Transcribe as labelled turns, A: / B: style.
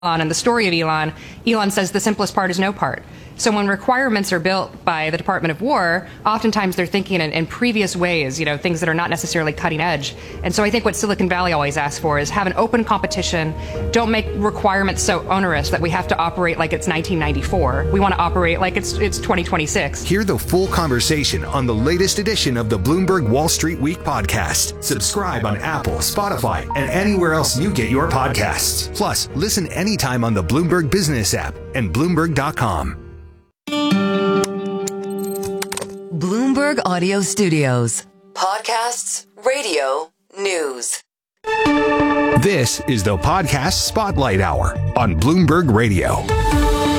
A: And the story of Elon, Elon says the simplest part is no part. So when requirements are built by the Department of War, oftentimes they're thinking in previous ways, things that are not necessarily cutting edge. And so I think what Silicon Valley always asks for is have an open competition. Don't make requirements so onerous that we have to operate like it's 1994. We want to operate like it's 2026.
B: Hear the full conversation on the latest edition of the Bloomberg Wall Street Week podcast. Subscribe on Apple, Spotify, and anywhere else you get your podcasts. Plus, listen anytime on the Bloomberg Business app and Bloomberg.com.
C: Bloomberg Audio Studios. Podcasts, radio, news.
B: This is the Podcast Spotlight Hour on Bloomberg Radio.